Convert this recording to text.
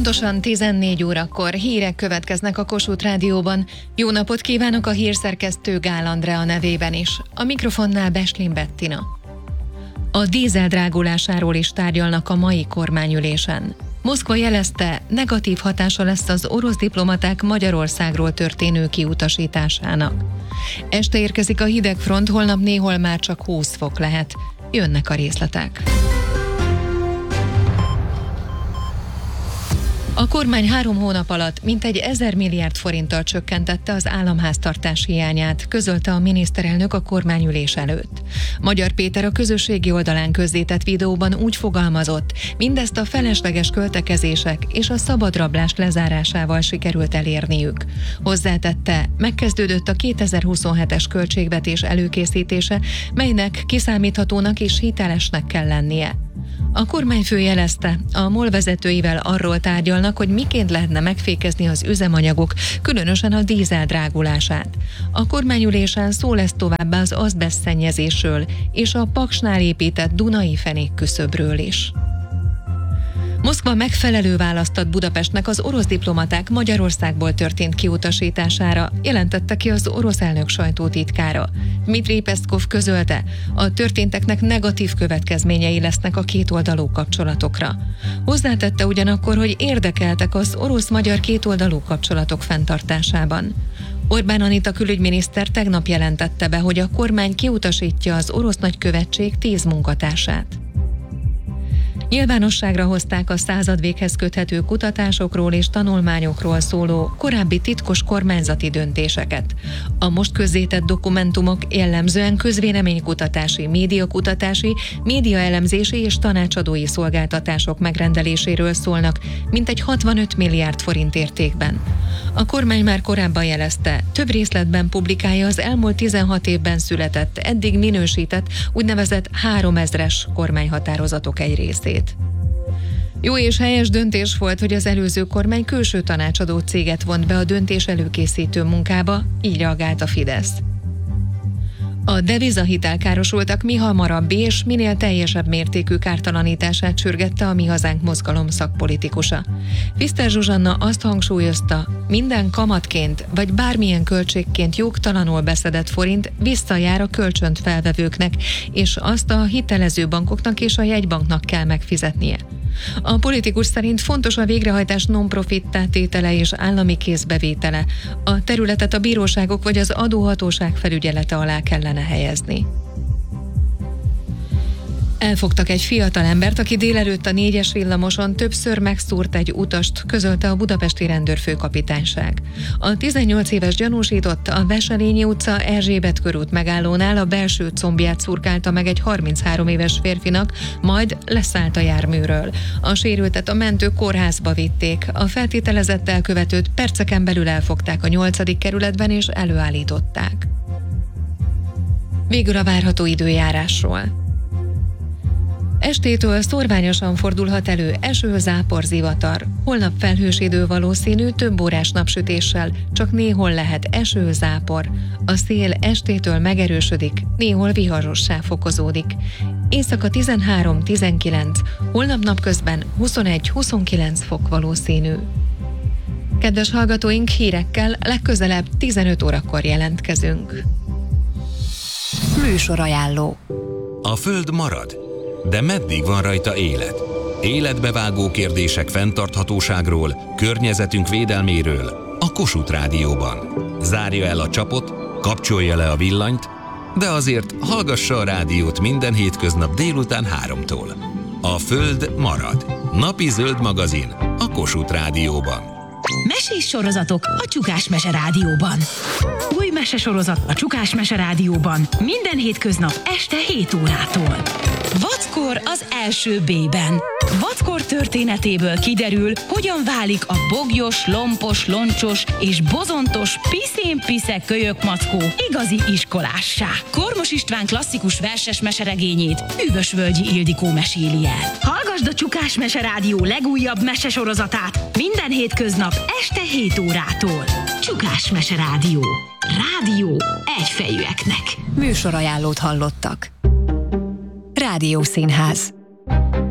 Pontosan 14 órakor hírek következnek a Kossuth Rádióban. Jó napot kívánok a hírszerkesztő Gál Andrea nevében is. A mikrofonnál Beslin Bettina. A dízel drágulásáról is tárgyalnak a mai kormányülésen. Moszkva jelezte, negatív hatása lesz az orosz diplomaták Magyarországról történő kiutasításának. Este érkezik a hidegfront, holnap néhol már csak 20 fok lehet. Jönnek a részletek. A kormány 3 hónap alatt mintegy 1000 milliárd forinttal csökkentette az államháztartás hiányát, közölte a miniszterelnök a kormányülés előtt. Magyar Péter a közösségi oldalán közzétett videóban úgy fogalmazott, mindezt a felesleges költekezések és a szabadrablás lezárásával sikerült elérniük. Hozzátette, megkezdődött a 2027-es költségvetés előkészítése, melynek kiszámíthatónak és hitelesnek kell lennie. A kormányfő jelezte, a MOL vezetőivel arról tárgyalnak, hogy miként lehetne megfékezni az üzemanyagok, különösen a dízel drágulását. A kormányülésen szó lesz továbbá az azbesztszennyezésről és a Paksnál épített Dunai fenékküszöbről is. Moszkva megfelelő választ ad Budapestnek az orosz diplomaták Magyarországból történt kiutasítására, jelentette ki az orosz elnök sajtótitkára. Dmitri Peszkov közölte, a történteknek negatív következményei lesznek a kétoldalú kapcsolatokra. Hozzátette ugyanakkor, hogy érdekeltek az orosz-magyar kétoldalú kapcsolatok fenntartásában. Orbán Anita külügyminiszter tegnap jelentette be, hogy a kormány kiutasítja az orosz nagykövetség 10 munkatársát. Nyilvánosságra hozták a századvéghez köthető kutatásokról és tanulmányokról szóló korábbi titkos kormányzati döntéseket. A most közzétett dokumentumok jellemzően közvéleménykutatási, médiakutatási, médiaelemzési és tanácsadói szolgáltatások megrendeléséről szólnak, mintegy 65 milliárd forint értékben. A kormány már korábban jelezte, több részletben publikálja az elmúlt 16 évben született, eddig minősített, úgynevezett 3000-es kormányhatározatok egy részét. Jó és helyes döntés volt, hogy az előző kormány külső tanácsadó céget vont be a döntés előkészítő munkába, így reagált a Fidesz. A devizahitelkárosultak mihamarabbi és minél teljesebb mértékű kártalanítását sürgette a Mi Hazánk mozgalom szakpolitikusa. Fiszter Zsuzsanna azt hangsúlyozta, minden kamatként vagy bármilyen költségként jogtalanul beszedett forint visszajár a kölcsönt felvevőknek, és azt a hitelező bankoknak és a jegybanknak kell megfizetnie. A politikus szerint fontos a végrehajtás non-profittá tétele és állami kézbevétele. A területet a bíróságok vagy az adóhatóság felügyelete alá kellene helyezni. Elfogtak egy fiatalembert, aki délelőtt a 4-es villamoson többször megszúrt egy utast, közölte a budapesti rendőrfőkapitányság. A 18 éves gyanúsított a Veselényi utca Erzsébet körút megállónál a belső combját szurkálta meg egy 33 éves férfinak, majd leszállt a járműről. A sérültet a mentők kórházba vitték, a feltételezett elkövetőt perceken belül elfogták a 8. kerületben és előállították. Végül a várható időjárásról. Estétől szórványosan fordulhat elő eső, zápor, zivatar. Holnap felhős idő valószínű, több órás napsütéssel, csak néhol lehet eső, zápor. A szél estétől megerősödik, néhol viharossá fokozódik. Éjszaka 13-19, holnap napközben 21-29 fok valószínű. Kedves hallgatóink, hírekkel legközelebb 15 órakor jelentkezünk. Műsorajánló. A Föld marad, de meddig van rajta élet? Életbevágó kérdések fenntarthatóságról, környezetünk védelméről a Kossuth Rádióban. Zárja el a csapot, kapcsolja le a villanyt, de azért hallgassa a rádiót minden hétköznap délután 3-tól. A Föld marad. Napi zöld magazin a Kossuth Rádióban. Mesés sorozatok a Csukás Mese Rádióban. Új mesesorozat a Csukás Mese Rádióban minden hétköznap este 7 órától. Vackor az első B-ben. Vackor történetéből kiderül, hogyan válik a bogyos, lompos, loncsos és bozontos piszén-piszek kölyökmackó igazi iskolássá. Kormos István klasszikus verses meseregényét Hűvösvölgyi Ildikó meséli el. Hallgasd a Csukás Mese Rádió legújabb mesesorozatát minden hétköznap este 7 órától. Csukás Mese Rádió. Rádió egyfejűeknek. Műsorajánlót hallottak. Rádiószínház.